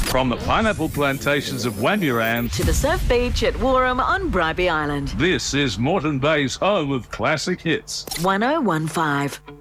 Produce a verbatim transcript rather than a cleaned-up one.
From the pineapple plantations of Wanuran to the surf beach at Warham on Bribie Island. This is Moreton Bay's home of classic hits. one oh one five.